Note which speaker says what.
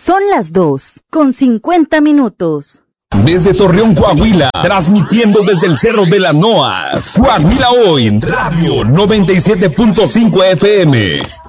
Speaker 1: Son las 2:50.
Speaker 2: Desde Torreón, Coahuila, transmitiendo desde el Cerro de la Noa, Coahuila Hoy, Radio 97.5 FM.